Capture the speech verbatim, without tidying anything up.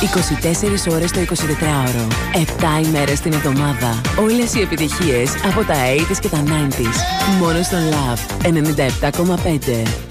είκοσι τέσσερις ώρες το εικοσιτετράωρο. επτά ημέρες την εβδομάδα. Όλες οι επιτυχίες από τα ογδόντα και τα ενενήντα. Μόνο στον Love ενενήντα επτά κόμμα πέντε.